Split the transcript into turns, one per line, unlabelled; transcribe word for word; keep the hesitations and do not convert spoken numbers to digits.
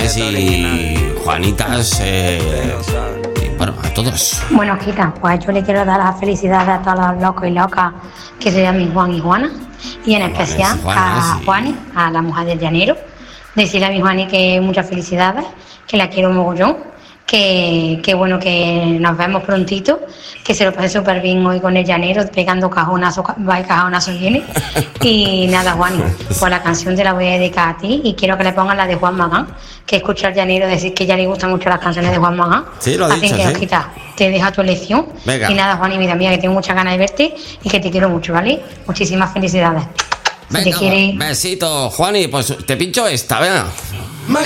Juanes y Juanitas, eh, y bueno, a todos.
Bueno, Quita, pues yo le quiero dar las felicidades a todos los locos y locas que se llaman Juan y Juana, y en
Juanes,
especial
Juanas
a
y-
Juani, a la mujer del llanero. Decirle a mi Juani que muchas felicidades, que la quiero mogollón, que, que bueno, que nos vemos prontito, que se lo pase súper bien hoy con el llanero, pegando cajonazo, va y cajonazo viene. Y nada, Juani, pues la canción te la voy a dedicar a ti y quiero que le pongan la de Juan Magán, que escucho al llanero decir que ya le gustan mucho las canciones de Juan Magán.
Sí, lo ha
Así
dicho,
que,
sí.
Osquita, te deja tu elección.
Venga.
Y nada, Juani, vida mía, que tengo muchas ganas de verte y que te quiero mucho, ¿vale? Muchísimas felicidades. Se te
Venga,
quiere.
besito, Juani, pues te pincho esta, venga.